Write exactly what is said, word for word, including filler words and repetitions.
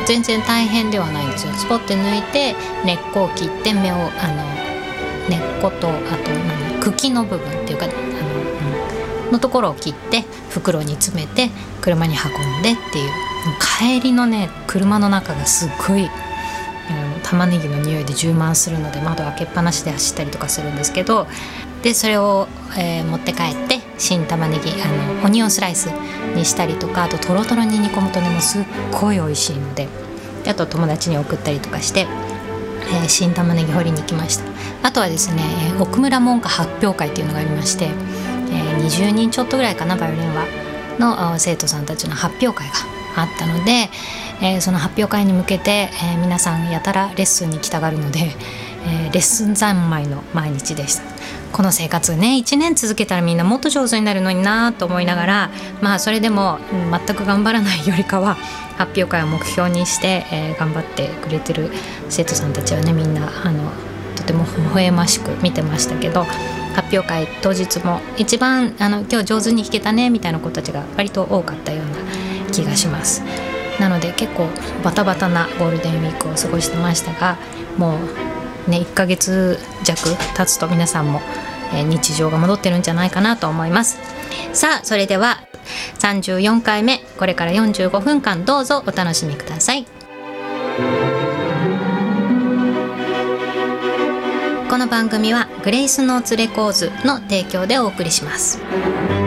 全然大変ではないんですよ。スポッて抜いて根っこを切って芽をあの根っことあと何茎の部分っていうかあの、うん、のところを切って袋に詰めて車に運んでっていう、帰りのね車の中がすっごい玉ねぎの匂いで充満するので窓開けっぱなしで走ったりとかするんですけど、でそれを、えー、持って帰って新玉ねぎあのオニオンスライスにしたりとか、あとトロトロに煮込むとねもうすっごい美味しいので、であと友達に送ったりとかして、えー、新玉ねぎ掘りに行きました。あとはですね、えー、奥村門下発表会っていうのがありまして、えー、にじゅうにんちょっとぐらいかな、バイオリンはの生徒さんたちの発表会があったので、えー、その発表会に向けて、えー、皆さんやたらレッスンに来たがるので、えー、レッスン三昧の毎日でした。この生活ねいちねん続けたらみんなもっと上手になるのになと思いながら、まあそれでも、うん、全く頑張らないよりかは発表会を目標にして、えー、頑張ってくれてる生徒さんたちはねみんなあのとても微笑ましく見てましたけど、発表会当日も一番あの今日上手に弾けたねみたいな子たちが割と多かったような気がします。なので結構バタバタなゴールデンウィークを過ごしてましたが、もうねいっかげつ弱経つと皆さんも、えー、日常が戻ってるんじゃないかなと思います。さあそれではさんじゅうよんかいめ、これからよんじゅうごふんかんどうぞお楽しみください。この番組はグレイスノーツレコーズの提供でお送りします。